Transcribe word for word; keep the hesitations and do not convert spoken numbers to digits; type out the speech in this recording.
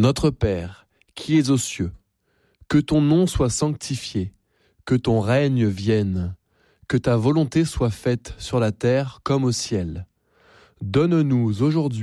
Notre Père, qui es aux cieux, que ton nom soit sanctifié, que ton règne vienne, que ta volonté soit faite sur la terre comme au ciel. Donne-nous aujourd'hui